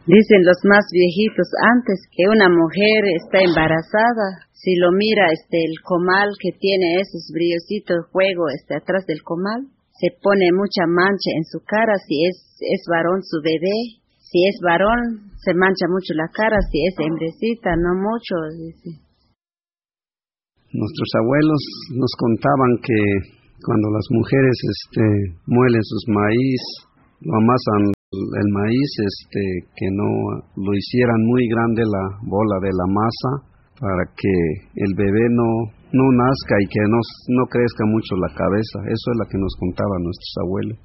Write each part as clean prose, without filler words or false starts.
Dicen los más viejitos antes que una mujer está embarazada, si lo mira el comal que tiene esos brillositos fuego atrás del comal, se pone mucha mancha en su cara si es varón su bebé. Si es varón, se mancha mucho la cara, si es hembrecita, no mucho, dice. Nuestros abuelos nos contaban que cuando las mujeres muelen sus maíz, lo amasan el maíz, que no lo hicieran muy grande la bola de la masa para que el bebé no nazca y que no crezca mucho la cabeza. Eso es lo que nos contaban nuestros abuelos.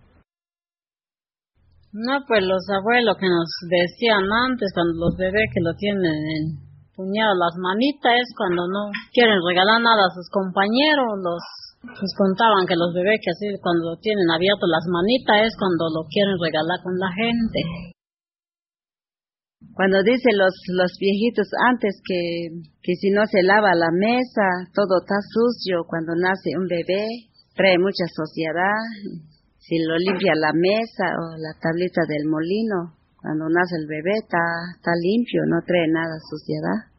No, pues los abuelos que nos decían antes, cuando los bebés que lo tienen empuñados las manitas, es cuando no quieren regalar nada a sus compañeros, nos contaban que los bebés que así cuando tienen abierto las manitas es cuando lo quieren regalar con la gente. Cuando dicen los viejitos antes que si no se lava la mesa, todo está sucio, cuando nace un bebé, trae mucha suciedad. Si lo limpia la mesa o la tablita del molino, cuando nace el bebé está limpio, no trae nada suciedad.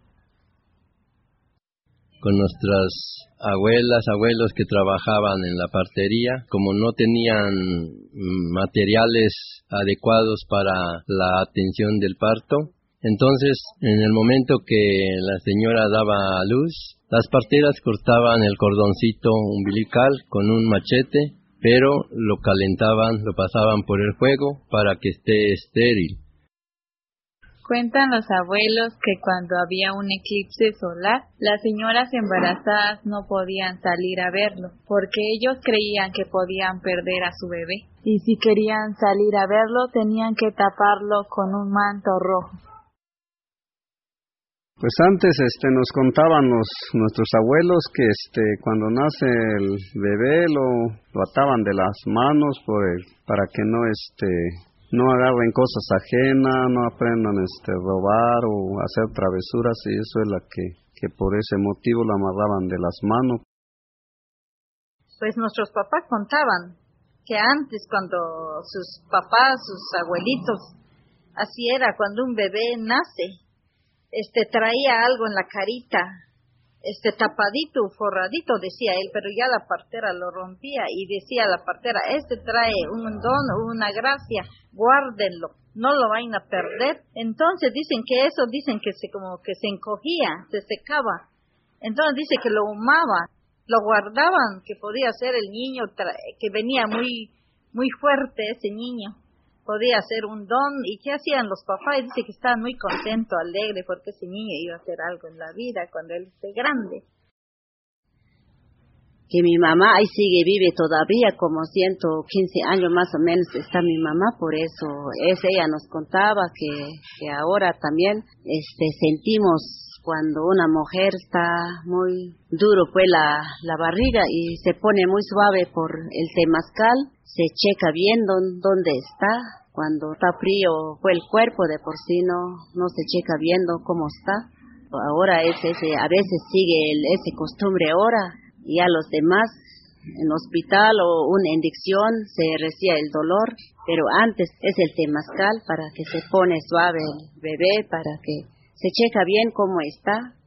Con nuestras abuelos que trabajaban en la partería, como no tenían materiales adecuados para la atención del parto, entonces en el momento que la señora daba a luz, las parteras cortaban el cordoncito umbilical con un machete, pero lo calentaban, lo pasaban por el fuego para que esté estéril. Cuentan los abuelos que cuando había un eclipse solar, las señoras embarazadas no podían salir a verlo, porque ellos creían que podían perder a su bebé. Y si querían salir a verlo, tenían que taparlo con un manto rojo. Pues antes nos contaban nuestros abuelos que cuando nace el bebé lo ataban de las manos para que no agarren cosas ajenas, no aprendan robar o hacer travesuras, y eso es la que por ese motivo lo amarraban de las manos. Pues nuestros papás contaban que antes cuando sus papás, sus abuelitos, así era cuando un bebé nace, traía algo en la carita, tapadito, forradito, decía él, pero ya la partera lo rompía y decía la partera, trae un don, una gracia, guárdenlo, no lo vayan a perder. Entonces dicen que como que se encogía, se secaba. Entonces dice que lo humaba, lo guardaban, que podía ser el niño que venía muy, muy fuerte ese niño. Podía ser un don. ¿Y qué hacían los papás? Dice que estaban muy contentos, alegres, porque ese niño iba a hacer algo en la vida cuando él esté grande. Que mi mamá ahí vive todavía, como 115 años más o menos está mi mamá, por eso ella nos contaba que ahora también sentimos cuando una mujer está muy duro pues la barriga y se pone muy suave por el temazcal, se checa bien dónde está. Cuando está frío fue el cuerpo, de por sí no se checa viendo cómo está. Ahora a veces sigue ese costumbre ahora, y a los demás en hospital o una inyección se recibe el dolor, pero antes es el temazcal para que se pone suave el bebé, para que se checa bien cómo está.